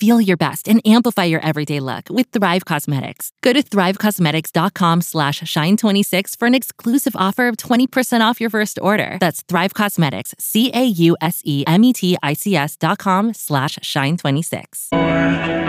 Feel your best and amplify your everyday look with Thrive Causemetics. Go to thrivecausemetics.com/shine26 for an exclusive offer of 20% off your first order. That's Thrive Causemetics, CAUSEMETICS.com/shine26.